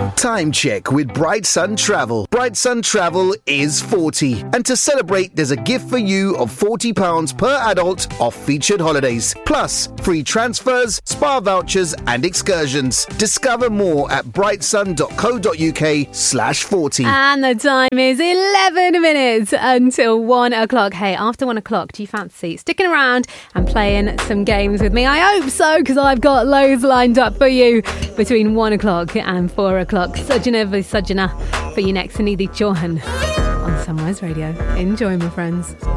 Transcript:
Time check with Bright Sun Travel. Bright Sun Travel is 40. And to celebrate, there's a gift for you of £40 per adult off featured holidays. Plus, free transfers, spa vouchers and excursions. Discover more at brightsun.co.uk/40. And the time is 11 minutes until 1 o'clock. Hey, after 1 o'clock, do you fancy sticking around and playing some games with me? I hope so, because I've got loads lined up for you between 1 o'clock and 4 o'clock. Sajana Visajana for you next, Nidhi Chauhan on Sunrise Radio. Enjoy, my friends.